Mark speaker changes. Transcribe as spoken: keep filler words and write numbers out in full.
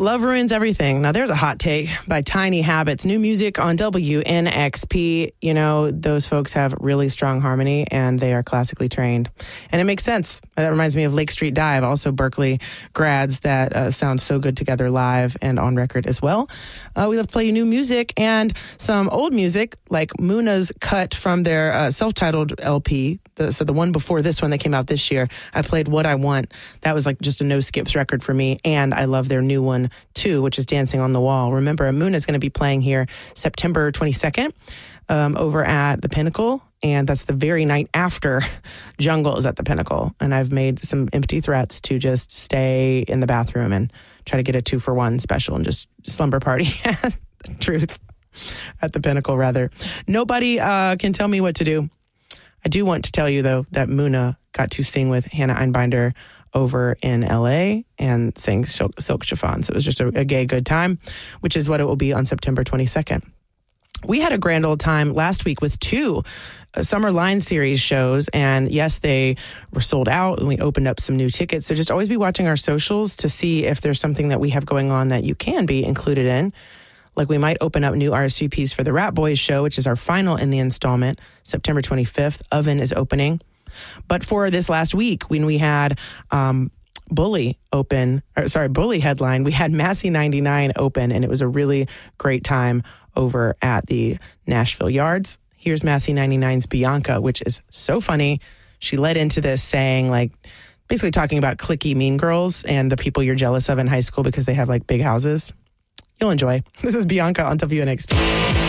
Speaker 1: Love Ruins Everything. Now, there's a hot take by Tiny Habits. New music on W N X P. You know, those folks have really strong harmony, and they are classically trained. And it makes sense. That reminds me of Lake Street Dive, also Berkeley grads that uh, sound so good together live and on record as well. Uh, we love to play you new music and some old music, like Muna's cut from their uh, self-titled L P. The, so the one before this one that came out this year, I played What I Want. That was like just a no-skips record for me, and I love their new one too, which is Dancing on the Wall. Remember, Muna is going to be playing here September twenty-second um, over at the Pinnacle, and that's the very night after Jungle is at the Pinnacle. And I've made some empty threats to just stay in the bathroom and try to get a two-for-one special and just slumber party. Truth. At the Pinnacle, rather. Nobody uh, can tell me what to do. I do want to tell you, though, that Muna got to sing with Hannah Einbinder over in L A and sing Silk, Silk Chiffon. So it was just a, a gay good time, which is what it will be on September twenty-second. We had a grand old time last week with two uh, Summer Line Series shows. And yes, they were sold out and we opened up some new tickets. So just always be watching our socials to see if there's something that we have going on that you can be included in. Like we might open up new R S V Ps for the Rat Boys show, which is our final in the installment, September twenty-fifth. Oven is opening. But for this last week, when we had um, Bully open, or sorry, Bully headline, we had Massey ninety-nine open, and it was a really great time over at the Nashville Yards. Here's Massey ninety-nine's Bianca, which is so funny. She led into this saying, like, basically talking about cliquey mean girls and the people you're jealous of in high school because they have, like, big houses. You'll enjoy. This is Bianca on W N X P.